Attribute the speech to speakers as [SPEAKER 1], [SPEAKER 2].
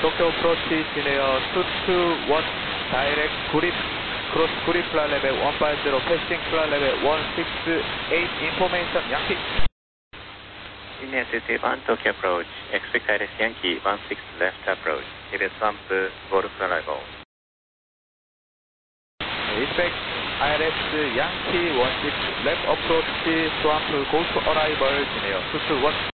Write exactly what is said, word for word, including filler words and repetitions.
[SPEAKER 1] Tokyo approach 진에어 two two one direct grip cross grip flight level one five zero passing flight level one six eight information Yankee.
[SPEAKER 2] India City one Tokyo approach, expect I R S Yankee one six left approach, it is swamp golf arrival.
[SPEAKER 1] Expect I R S Yankee one six left approach swamp golf arrival 진에어 two two one.